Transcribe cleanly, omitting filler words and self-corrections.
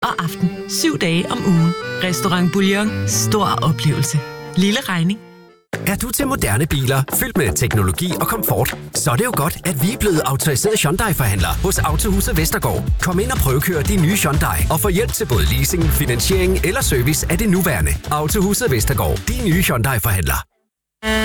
og aften. 7 dage om ugen. Restaurant Bouillon. Stor oplevelse. Lille regning. Er du til moderne biler, fyldt med teknologi og komfort? Så er det jo godt, at vi er blevet autoriseret Hyundai-forhandlere hos Autohuset Vestergaard. Kom ind og prøvekør de nye Hyundai og få hjælp til både leasing, finansiering eller service af det nuværende. Autohuset Vestergaard. De nye Hyundai-forhandlere.